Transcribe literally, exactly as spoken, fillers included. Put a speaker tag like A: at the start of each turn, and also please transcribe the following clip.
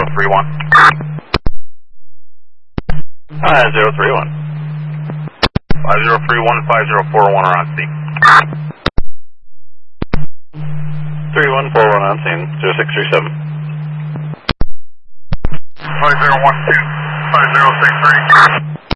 A: three one. Uh, zero three one. five zero three one, five zero four one are on scene. three one four one on scene, zero six three seven.
B: five zero one two, five zero six three.